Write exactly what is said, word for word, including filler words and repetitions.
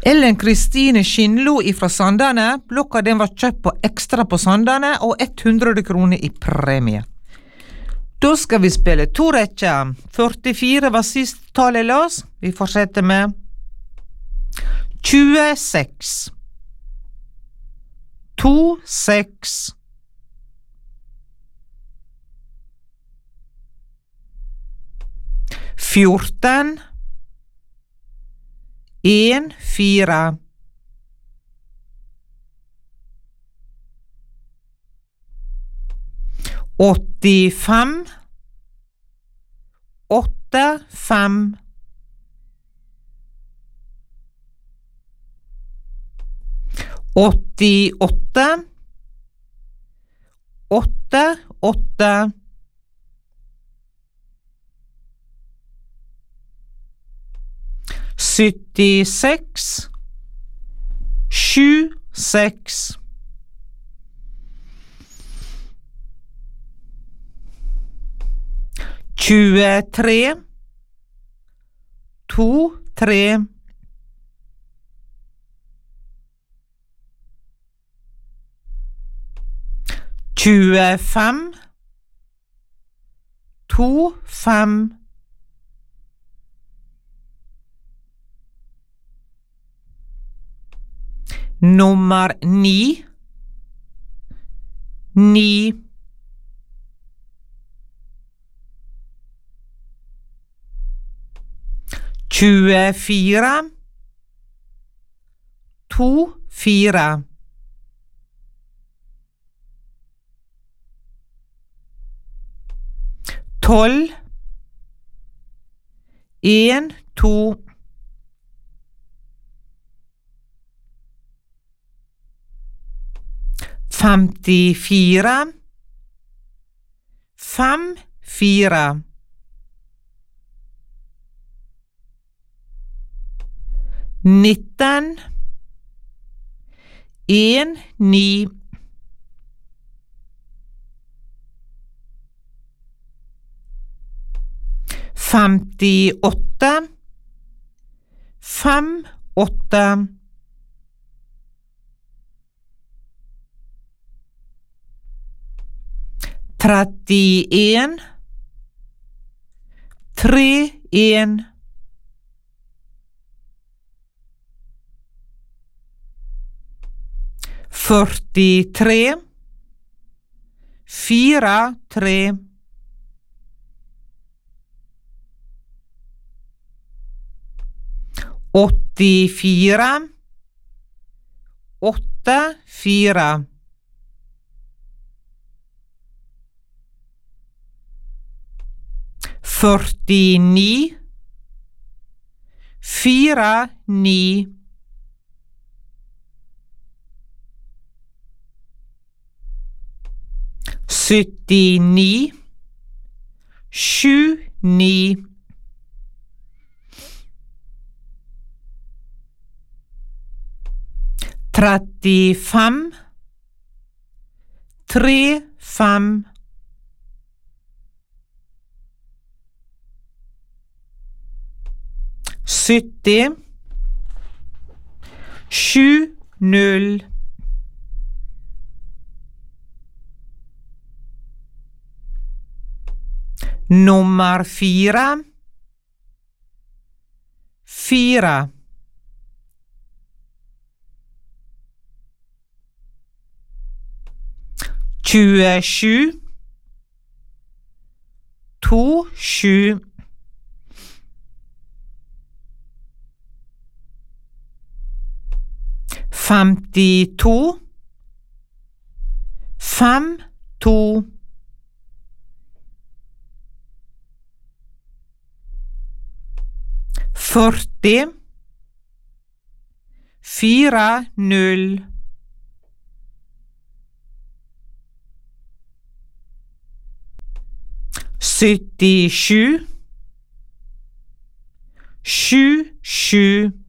Ellen Kristine Skinnlo ifra Sandane. Blokka den var kjøpt på Ekstra på Sandane og hundre kroner i premie. Da skal vi spille to rekker. førtifire var sist tallet løs. Vi fortsetter med tjueseks. To, seks. Fjorten. En, fire. Åttifem. Åtte, fem. Åttiåtte. Åtte, åtte. Syttiseks. Sju, seks. Tjuetre. To, tre. Tjuefem. To, fem. Nummer ni. Ni. Tjuefire. To, fire. Tolv. En, to. Femtifire. Fem, fire. Nitten. En, ni. Femtiåtte. Fem, åtte. Trettien. Tre, en. Førtitre. Fire, tre. Åttifire. Åtte, fire. Førtini. Fire, ni. Syttini. Sju, ni. Trettifem. Tre, fem. Sytti. Sju, null. Nummer fire. Fire. Tjuesju. To, sju. Femtito. Fem, to. Førti. Fire, null. Syttisju. Sju, sju.